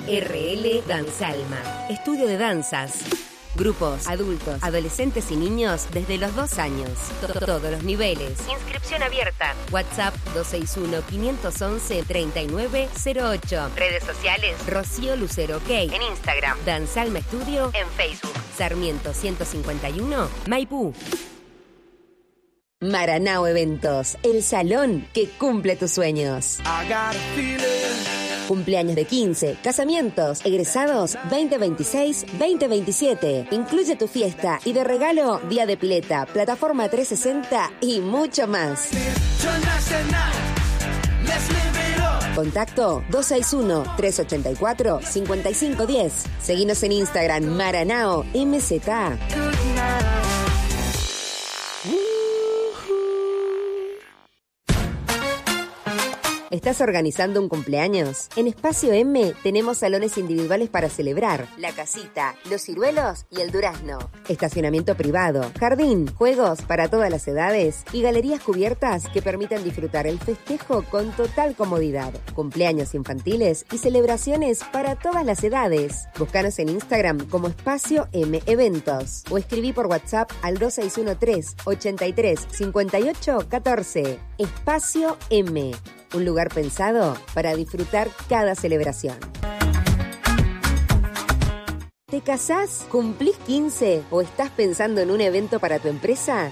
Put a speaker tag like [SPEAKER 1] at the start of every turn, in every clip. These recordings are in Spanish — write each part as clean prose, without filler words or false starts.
[SPEAKER 1] RL Danzalma. Estudio de danzas. Grupos, adultos, adolescentes y niños desde los 2 años. Todos los niveles. Inscripción abierta. WhatsApp 261-511-3908. Redes sociales Rocío Lucero OK. En Instagram Danzalma Estudio. En Facebook Sarmiento 151 Maipú. Maranao Eventos, el salón que cumple tus sueños. Cumpleaños de 15, casamientos, egresados 2026-2027. Incluye tu fiesta y de regalo día de pileta, plataforma 360 y mucho más. Contacto 261-384-5510. Seguinos en Instagram Maranao MZA. ¿Estás organizando un cumpleaños? En Espacio M tenemos salones individuales para celebrar. La casita, los ciruelos y el durazno. Estacionamiento privado, jardín, juegos para todas las edades y galerías cubiertas que permitan disfrutar el festejo con total comodidad. Cumpleaños infantiles y celebraciones para todas las edades. Búscanos en Instagram como Espacio M Eventos o escribí por WhatsApp al 2613-835814. Espacio M. Un lugar pensado para disfrutar cada celebración. ¿Te casás? ¿Cumplís 15? ¿O estás pensando en un evento para tu empresa?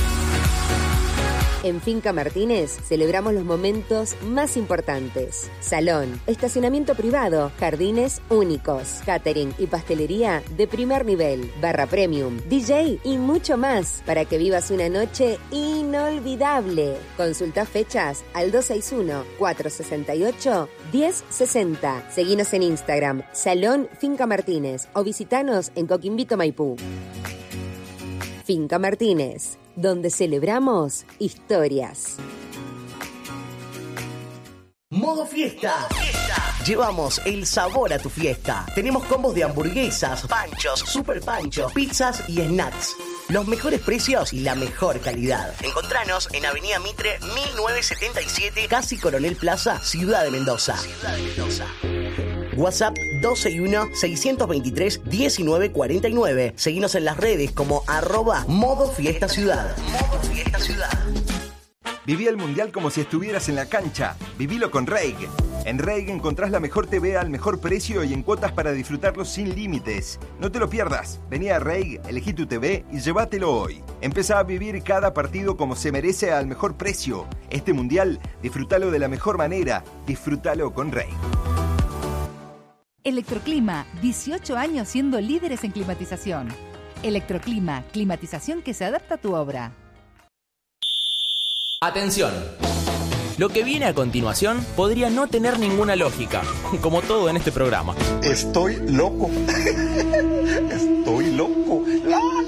[SPEAKER 1] En Finca Martínez celebramos los momentos más importantes. Salón, estacionamiento privado, jardines únicos, catering y pastelería de primer nivel, barra premium, DJ y mucho más para que vivas una noche inolvidable. Consulta fechas al 261-468-1060. Seguinos en Instagram, Salón Finca Martínez o visitanos en Coquimbito, Maipú. Finca Martínez, donde celebramos historias.
[SPEAKER 2] Modo Fiesta. Llevamos el sabor a tu fiesta. Tenemos combos de hamburguesas, panchos, super panchos, pizzas y snacks. Los mejores precios y la mejor calidad. Encontranos en Avenida Mitre 1977, casi Coronel Plaza, Ciudad de Mendoza. WhatsApp 261-623-1949. Seguinos en las redes como @ModoFiestaCiudad. Modo Fiesta Ciudad.
[SPEAKER 3] Viví el Mundial como si estuvieras en la cancha. Vivilo con Reig. En Reig encontrás la mejor TV al mejor precio y en cuotas para disfrutarlo sin límites. No te lo pierdas. Vení a Reig, elegí tu TV y llévatelo hoy. Empezá a vivir cada partido como se merece al mejor precio. Este Mundial, disfrútalo de la mejor manera. Disfrútalo con Reig.
[SPEAKER 4] Electroclima, 18 años siendo líderes en climatización. Electroclima, climatización que se adapta a tu obra.
[SPEAKER 5] Atención. Lo que viene a continuación podría no tener ninguna lógica, como todo en este programa.
[SPEAKER 6] Estoy loco. Estoy loco.